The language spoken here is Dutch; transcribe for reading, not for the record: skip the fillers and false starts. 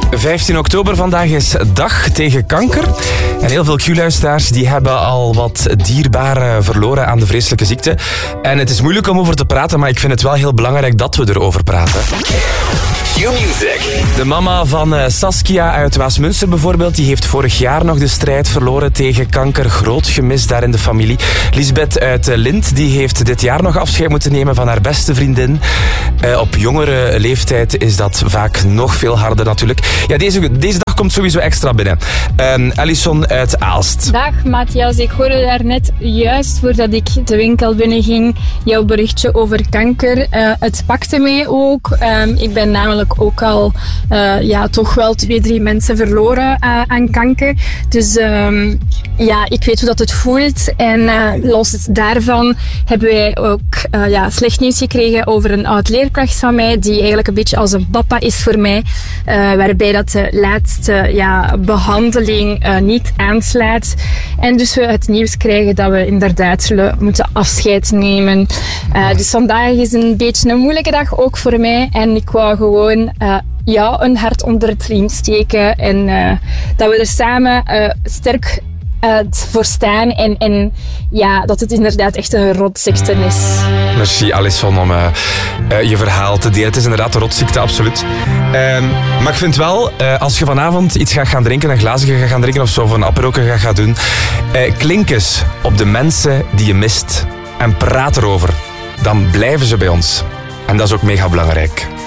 15 oktober vandaag is dag tegen kanker. En heel veel Q-luisteraars die hebben al wat dierbaren verloren aan de vreselijke ziekte. En het is moeilijk om over te praten, maar ik vind het wel heel belangrijk dat we erover praten. Q-music. De mama van Saskia uit Waasmunster bijvoorbeeld, die heeft vorig jaar nog de strijd verloren tegen kanker. Groot gemis daar in de familie. Lisbeth uit Lint, die heeft dit jaar nog afscheid moeten nemen van haar beste vriendin. Op jongere leeftijd is dat vaak nog veel harder natuurlijk. Ja, deze dag komt sowieso extra binnen. Alison uit Aalst. Dag Matthias, ik hoorde daarnet juist voordat ik de winkel binnenging jouw berichtje over kanker. Het pakte mij ook. Ik ben namelijk ook al toch wel 2-3 mensen verloren aan kanker. Dus ik weet hoe dat het voelt. En los daarvan hebben wij ook slecht nieuws gekregen over een oud leerkracht van mij, die eigenlijk een beetje als een papa is voor mij. Waarbij dat de laatste behandeling niet aanslaat. En dus we het nieuws krijgen dat we inderdaad zullen moeten afscheid nemen. Dus vandaag is een beetje een moeilijke dag ook voor mij. En ik wou gewoon een hart onder het riem steken. En dat we er samen sterk voor staan. En dat het inderdaad echt een rotziekte is. Merci Alison om je verhaal te delen. Het is inderdaad een rotziekte, absoluut. Maar ik vind wel, als je vanavond iets gaat gaan drinken, een glazen gaat gaan drinken of zo, of een aperoke gaat gaan doen, klink eens op de mensen die je mist en praat erover. Dan blijven ze bij ons. En dat is ook mega belangrijk.